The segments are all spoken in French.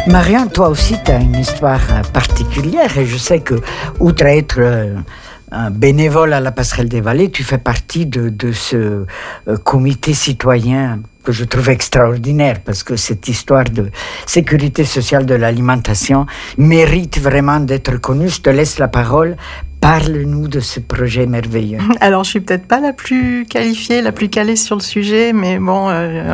Marianne, toi aussi, tu as une histoire particulière et je sais que, outre être un bénévole à la Passerelle des Vallées, tu fais partie de ce comité citoyen que je trouve extraordinaire parce que cette histoire de sécurité sociale de l'alimentation mérite vraiment d'être connue. Je te laisse la parole. Parle-nous de ce projet merveilleux. Alors, je suis peut-être pas la plus qualifiée, la plus calée sur le sujet, mais bon...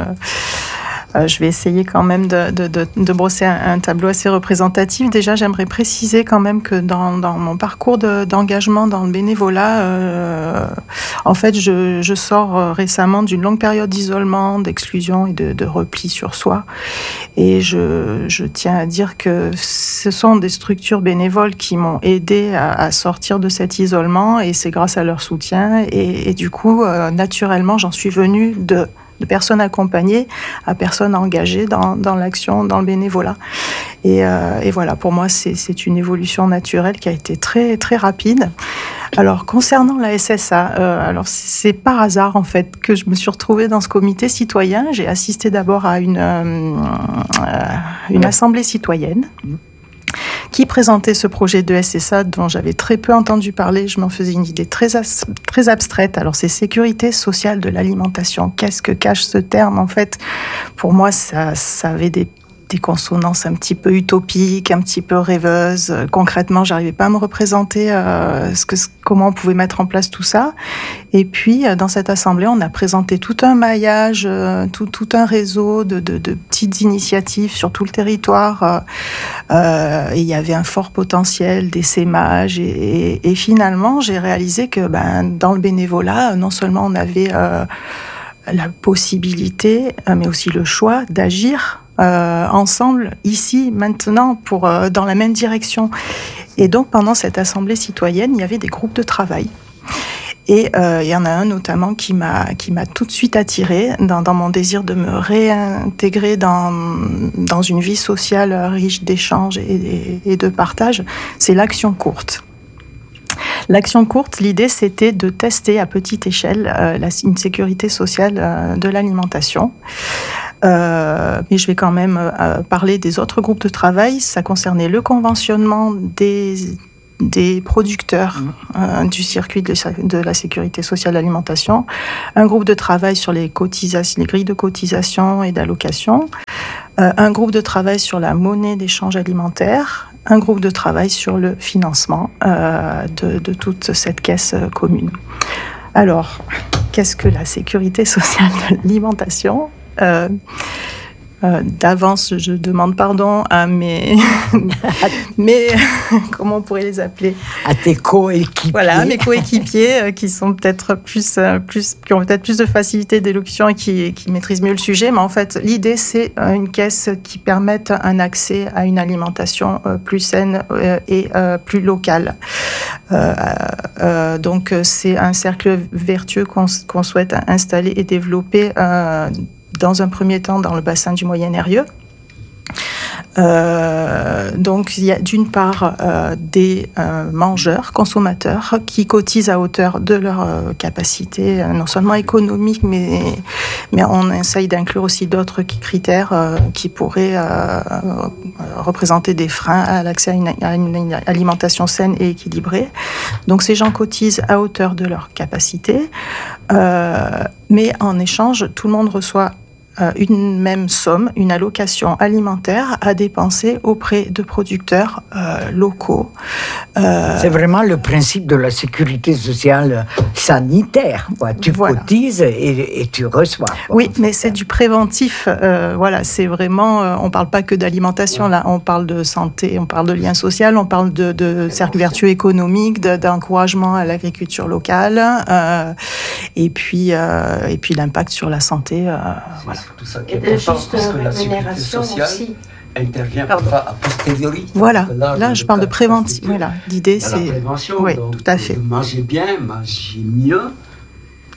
je vais essayer quand même de brosser un tableau assez représentatif. Déjà, j'aimerais préciser quand même que dans mon parcours d'engagement dans le bénévolat, en fait, je sors récemment d'une longue période d'isolement, d'exclusion et de repli sur soi. Et je tiens à dire que ce sont des structures bénévoles qui m'ont aidé à sortir de cet isolement et c'est grâce à leur soutien. Et du coup, naturellement, j'en suis venue de personnes accompagnées à personnes engagées dans l'action, dans le bénévolat. Et voilà, pour moi, c'est une évolution naturelle qui a été très, très rapide. Alors, concernant la SSA, alors c'est par hasard, en fait, que je me suis retrouvée dans ce comité citoyen. J'ai assisté d'abord à une assemblée citoyenne qui présentait ce projet de SSA dont j'avais très peu entendu parler. Je m'en faisais une idée très abstraite. Alors, c'est sécurité sociale de l'alimentation. Qu'est-ce que cache ce terme? En fait, pour moi, ça avait des consonances un petit peu utopiques, un petit peu rêveuses. Concrètement, j'arrivais pas à me représenter comment on pouvait mettre en place tout ça. Et puis, dans cette assemblée, on a présenté tout un maillage, tout un réseau de petites initiatives sur tout le territoire. Et il y avait un fort potentiel d'essaimage. Et finalement, j'ai réalisé que dans le bénévolat, non seulement on avait la possibilité, mais aussi le choix d'agir ensemble, ici, maintenant, dans la même direction. Et donc, pendant cette assemblée citoyenne, il y avait des groupes de travail. Et il y en a un notamment qui m'a tout de suite attirée dans mon désir de me réintégrer dans une vie sociale riche d'échanges et de partage. C'est l'action courte. L'action courte, l'idée, c'était de tester à petite échelle une sécurité sociale de l'alimentation. Mais je vais quand même parler des autres groupes de travail. Ça concernait le conventionnement des producteurs du circuit de la sécurité sociale d'alimentation, un groupe de travail sur les grilles de cotisation et d'allocation, un groupe de travail sur la monnaie d'échange alimentaire, un groupe de travail sur le financement de toute cette caisse commune. Alors, qu'est-ce que la sécurité sociale de l'alimentation ? D'avance, je demande pardon à mes comment on pourrait les appeler? À tes coéquipiers. Voilà, mes coéquipiers qui sont peut-être qui ont peut-être plus de facilité d'élocution et qui maîtrisent mieux le sujet. Mais en fait, l'idée, c'est une caisse qui permette un accès à une alimentation plus saine et plus locale. Donc, c'est un cercle vertueux qu'on souhaite installer et développer dans un premier temps dans le bassin du Moyen-Eyrieux. Donc il y a d'une part des mangeurs, consommateurs qui cotisent à hauteur de leur capacité non seulement économique mais on essaye d'inclure aussi d'autres critères qui pourraient représenter des freins à l'accès à une alimentation saine et équilibrée. Donc ces gens cotisent à hauteur de leur capacité mais en échange tout le monde reçoit une même somme, une allocation alimentaire à dépenser auprès de producteurs locaux. C'est vraiment le principe de la sécurité sociale sanitaire. Tu cotises et tu reçois. Oui, mais c'est du préventif. Voilà, c'est vraiment... on ne parle pas que d'alimentation, là. On parle de santé, on parle de lien social, on parle de cercle vertueux économique, d'encouragement à l'agriculture locale, et puis l'impact sur la santé. Voilà. Tout ça qui est important, parce que la sécurité sociale aussi intervient parfois a posteriori. Voilà, là je parle de prévention. Voilà, l'idée c'est... La prévention, oui, donc, tout à fait. Manger bien, manger mieux,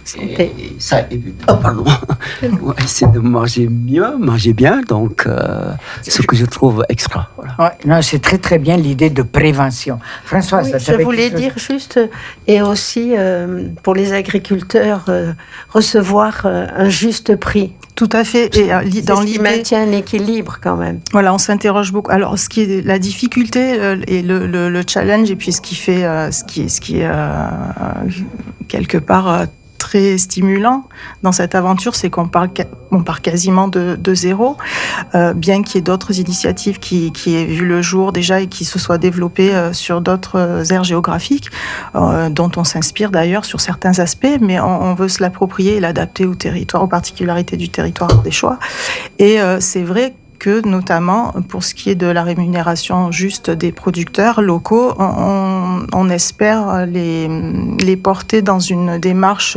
Et ça évite. Oh, pardon. Essayer de manger mieux, manger bien, donc ce que je trouve extra. Voilà. Ouais, non, c'est très très bien l'idée de prévention. Françoise, oui, je voulais dire juste, et aussi pour les agriculteurs, recevoir un juste prix. Tout à fait. Et dans l'idée, maintient un équilibre quand même. Voilà, on s'interroge beaucoup. Alors, ce qui est la difficulté et le challenge, et puis ce qui est quelque part très stimulant dans cette aventure, c'est qu'on part quasiment de zéro, bien qu'il y ait d'autres initiatives qui aient vu le jour déjà et qui se soient développées sur d'autres aires géographiques, dont on s'inspire d'ailleurs sur certains aspects, mais on veut se l'approprier et l'adapter au territoire, aux particularités du territoire des choix. Et c'est vrai que, notamment pour ce qui est de la rémunération juste des producteurs locaux, on espère les porter dans une démarche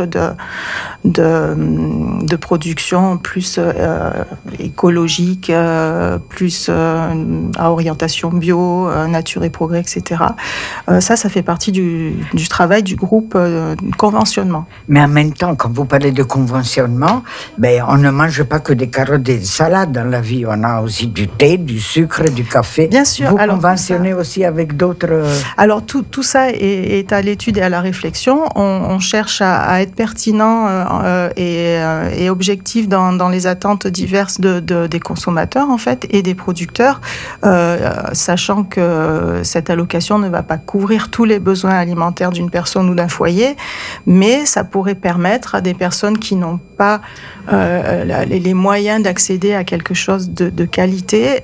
de production plus écologique, plus à orientation bio, nature et progrès, etc. Ça fait partie du travail du groupe conventionnement. Mais en même temps, quand vous parlez de conventionnement, on ne mange pas que des carottes et des salades dans la vie. On a aussi du thé, du sucre, du café. Bien sûr. Vous conventionnez aussi avec d'autres... Alors, tout ça est à l'étude et à la réflexion. On cherche à être pertinent et objectif dans les attentes diverses des consommateurs, en fait, et des producteurs, sachant que cette allocation ne va pas couvrir tous les besoins alimentaires d'une personne ou d'un foyer, mais ça pourrait permettre à des personnes qui n'ont pas les moyens d'accéder à quelque chose de qualité,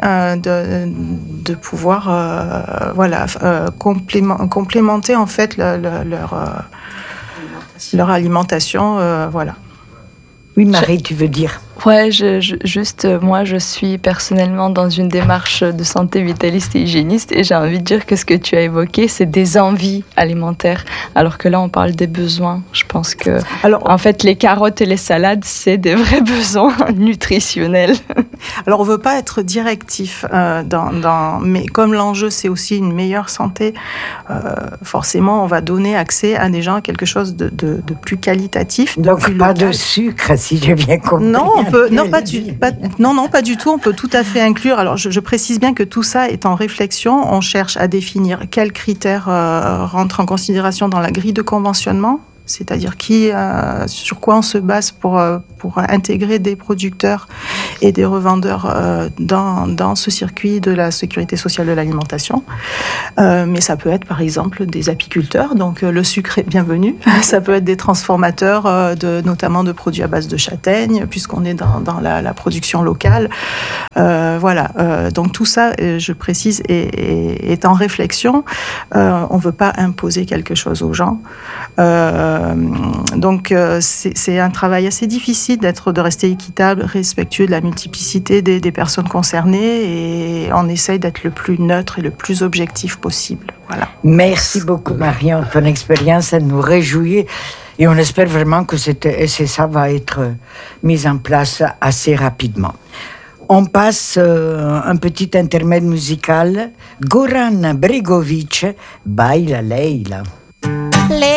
de pouvoir complémenter en fait leur alimentation, voilà. Oui, Marie, tu veux dire? Ouais, moi, je suis personnellement dans une démarche de santé vitaliste et hygiéniste, et j'ai envie de dire que ce que tu as évoqué, c'est des envies alimentaires, alors que là, on parle des besoins. Je pense que, en fait, les carottes et les salades, c'est des vrais besoins nutritionnels. Alors, on veut pas être directif, mais comme l'enjeu, c'est aussi une meilleure santé, forcément, on va donner accès à des gens à quelque chose de plus qualitatif. Donc, pas de sucre, si j'ai bien compris. Non, pas du tout. On peut tout à fait inclure. Alors, je précise bien que tout ça est en réflexion. On cherche à définir quels critères rentrent en considération dans la grille de conventionnement. C'est-à-dire sur quoi on se base pour intégrer des producteurs et des revendeurs dans ce circuit de la sécurité sociale de l'alimentation. Mais ça peut être par exemple des apiculteurs, donc le sucre est bienvenu. Ça peut être des transformateurs, notamment de produits à base de châtaigne, puisqu'on est dans la production locale. Donc tout ça, je précise, est en réflexion. On ne veut pas imposer quelque chose aux gens. Donc c'est un travail assez difficile de rester équitable, respectueux de la multiplicité des personnes concernées, et on essaye d'être le plus neutre et le plus objectif possible. Voilà. Merci beaucoup Marion, ton expérience, elle nous réjouit et on espère vraiment que cette SSA va être mise en place assez rapidement. On passe un petit intermède musical. Goran Bregović, Baila Leila.